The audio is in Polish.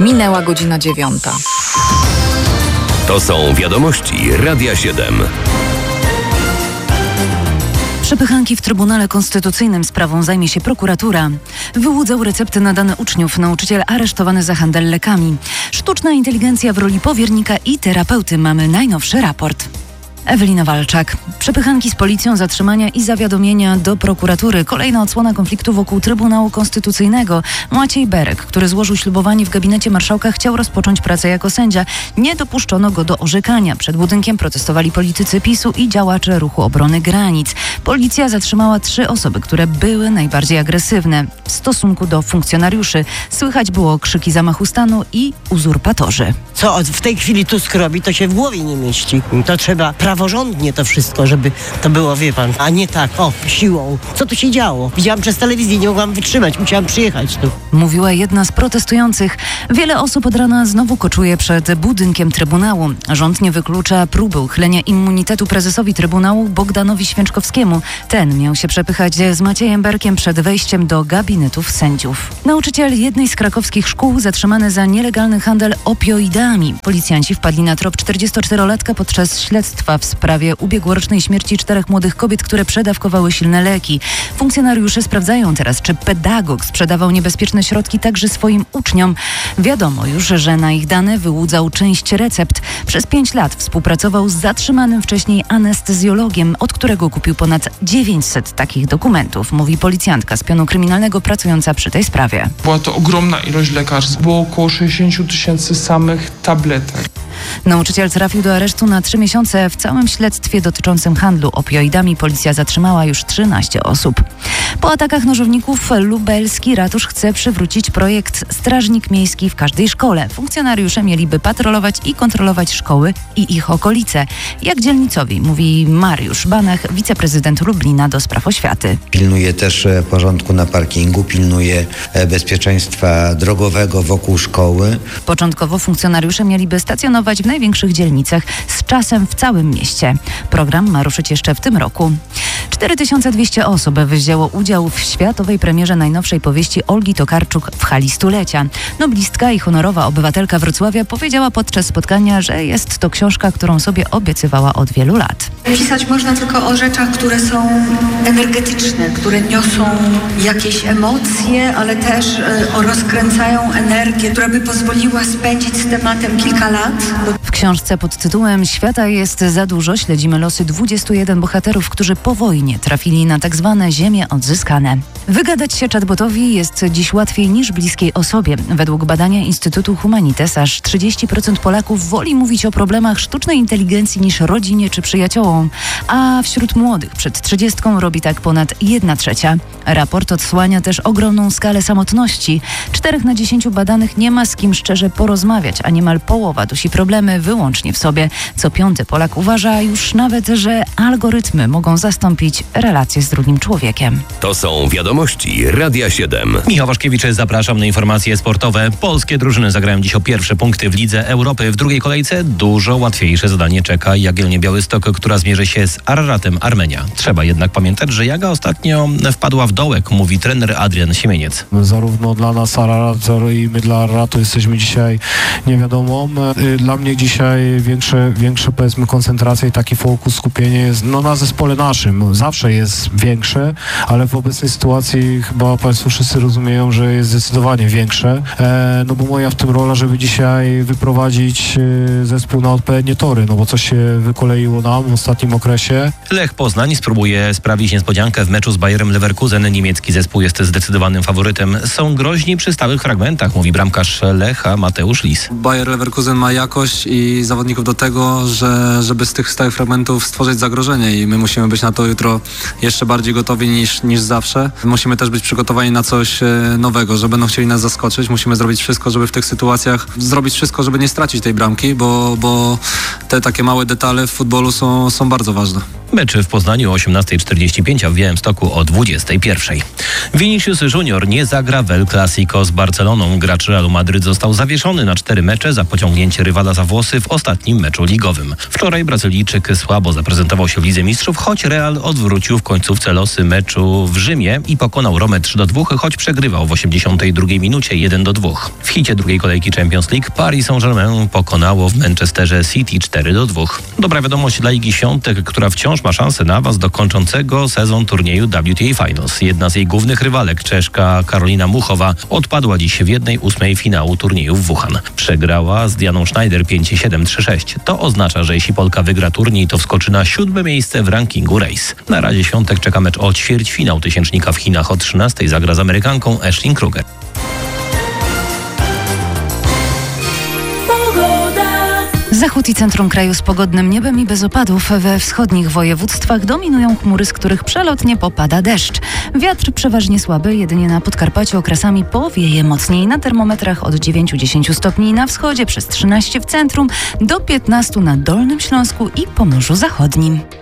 Minęła godzina 9. To są wiadomości Radia 7. Przepychanki w Trybunale Konstytucyjnym sprawą zajmie się prokuratura. Wyłudzał recepty na dane uczniów, nauczyciel aresztowany za handel lekami. Sztuczna inteligencja w roli powiernika i terapeuty. Mamy najnowszy raport. Ewelina Walczak. Przepychanki z policją, zatrzymania i zawiadomienia do prokuratury. Kolejna odsłona konfliktu wokół Trybunału Konstytucyjnego. Maciej Berek, który złożył ślubowanie w gabinecie marszałka, chciał rozpocząć pracę jako sędzia. Nie dopuszczono go do orzekania. Przed budynkiem protestowali politycy PiS-u i działacze Ruchu Obrony Granic. Policja zatrzymała 3 osoby, które były najbardziej agresywne w stosunku do funkcjonariuszy. Słychać było krzyki zamachu stanu i uzurpatorzy. Co w tej chwili Tusk robi, to się w głowie nie mieści. To trzeba praworządnie to wszystko, żeby to było, wie pan, a nie tak, siłą. Co tu się działo? Widziałam przez telewizję, nie mogłam wytrzymać, musiałam przyjechać tu. Mówiła jedna z protestujących. Wiele osób od rana znowu koczuje przed budynkiem Trybunału. Rząd nie wyklucza próby uchylenia immunitetu prezesowi Trybunału Bogdanowi Święczkowskiemu. Ten miał się przepychać z Maciejem Berkiem przed wejściem do gabinetów sędziów. Nauczyciel jednej z krakowskich szkół zatrzymany za nielegalny handel opioidami. Policjanci wpadli na trop 44-latka podczas śledztwa w sprawie ubiegłorocznej śmierci 4 młodych kobiet, które przedawkowały silne leki. Funkcjonariusze sprawdzają teraz, czy pedagog sprzedawał niebezpieczne środki także swoim uczniom. Wiadomo już, że na ich dane wyłudzał część recept. Przez 5 lat współpracował z zatrzymanym wcześniej anestezjologiem, od którego kupił ponad 900 takich dokumentów, mówi policjantka z pionu kryminalnego pracująca przy tej sprawie. Była to ogromna ilość lekarstw. Było około 60 000 samych tabletek. Nauczyciel trafił do aresztu na 3 miesiące. W całym śledztwie dotyczącym handlu opioidami policja zatrzymała już 13 osób. Po atakach nożowników lubelski ratusz chce przywrócić projekt Strażnik Miejski w każdej szkole. Funkcjonariusze mieliby patrolować i kontrolować szkoły i ich okolice. Jak dzielnicowi, mówi Mariusz Banach, wiceprezydent Lublina do spraw oświaty. Pilnuje też porządku na parkingu, pilnuje bezpieczeństwa drogowego wokół szkoły. Początkowo funkcjonariusze mieliby stacjonować w największych dzielnicach, z czasem w całym mieście. Program ma ruszyć jeszcze w tym roku. 4200 osób wzięło udział w światowej premierze najnowszej powieści Olgi Tokarczuk w hali stulecia. Noblistka i honorowa obywatelka Wrocławia powiedziała podczas spotkania, że jest to książka, którą sobie obiecywała od wielu lat. Pisać można tylko o rzeczach, które są energetyczne, które niosą jakieś emocje, ale też rozkręcają energię, która by pozwoliła spędzić z tematem kilka lat. W książce pod tytułem Świata jest za dużo śledzimy losy 21 bohaterów, którzy po wojnie trafili na tak zwane ziemie odzyskane. Wygadać się chatbotowi jest dziś łatwiej niż bliskiej osobie. Według badania Instytutu Humanites aż 30% Polaków woli mówić o problemach sztucznej inteligencji niż rodzinie czy przyjaciołom, a wśród młodych przed 30 robi tak ponad 1/3. Raport odsłania też ogromną skalę samotności. 4 na 10 badanych nie ma z kim szczerze porozmawiać, a niemal połowa dusi problemy wyłącznie w sobie. Co 5 Polak uważa już nawet, że algorytmy mogą zastąpić relacje z drugim człowiekiem. To są wiadomości Radia 7. Michał Waszkiewicz, zapraszam na informacje sportowe. Polskie drużyny zagrają dziś o pierwsze punkty w Lidze Europy. W drugiej kolejce dużo łatwiejsze zadanie czeka Jagiellonię Białystok, która zmierzy się z Araratem Armenia. Trzeba jednak pamiętać, że Jaga ostatnio wpadła w dołek, mówi trener Adrian Siemieniec. Zarówno dla nas Ararat, i my dla Araratu jesteśmy dzisiaj nie wiadomo. Dla mnie dzisiaj większe powiedzmy koncentracja i taki fokus, skupienie jest na zespole naszym. Zawsze jest większe, ale w obecnej sytuacji chyba państwo wszyscy rozumieją, że jest zdecydowanie większe. Bo moja w tym rola, żeby dzisiaj wyprowadzić zespół na odpowiednie tory, bo coś się wykoleiło nam w ostatnim okresie. Lech Poznań spróbuje sprawić niespodziankę w meczu z Bayerem Leverkusen. Niemiecki zespół jest zdecydowanym faworytem. Są groźni przy stałych fragmentach, mówi bramkarz Lecha Mateusz Lis. Bayer Leverkusen ma jakość i zawodników do tego, żeby z tych stałych fragmentów stworzyć zagrożenie i my musimy być na to jutro jeszcze bardziej gotowi niż zawsze. Musimy też być przygotowani na coś nowego, że będą chcieli nas zaskoczyć. Musimy zrobić wszystko, żeby w tych sytuacjach zrobić wszystko, żeby nie stracić tej bramki, bo te takie małe detale w futbolu są bardzo ważne. Mecz w Poznaniu o 18:45, a w Białymstoku o 21:00. Vinicius Junior nie zagra w El Clasico z Barceloną. Gracz Realu Madryt został zawieszony na 4 mecze za pociągnięcie rywala za włosy głosy w ostatnim meczu ligowym. Wczoraj Brazylijczyk słabo zaprezentował się w Lidze Mistrzów, choć Real odwrócił w końcówce losy meczu w Rzymie i pokonał Romę 3-2, choć przegrywał w 82 minucie 1-2. W hicie drugiej kolejki Champions League Paris Saint-Germain pokonało w Manchesterze City 4-2. Dobra wiadomość dla Igi Świątek, która wciąż ma szansę na awans do kończącego sezon turnieju WTA Finals. Jedna z jej głównych rywalek, Czeszka Karolina Muchowa, odpadła dziś w 1/8 finału turnieju w Wuhan. Przegrała z Dianą Schneider 5-7, 3-6. To oznacza, że jeśli Polka wygra turniej, to wskoczy na 7. miejsce w rankingu Race. Na razie Świątek czeka mecz o ćwierćfinał tysięcznika w Chinach. O 13:00 zagra z Amerykanką Ashley Kruger. Zachód i centrum kraju z pogodnym niebem i bez opadów. We wschodnich województwach dominują chmury, z których przelotnie popada deszcz. Wiatr przeważnie słaby, jedynie na Podkarpaciu okresami powieje mocniej. Na termometrach od 9-10 stopni na wschodzie, przez 13 w centrum, do 15 na Dolnym Śląsku i Pomorzu Zachodnim.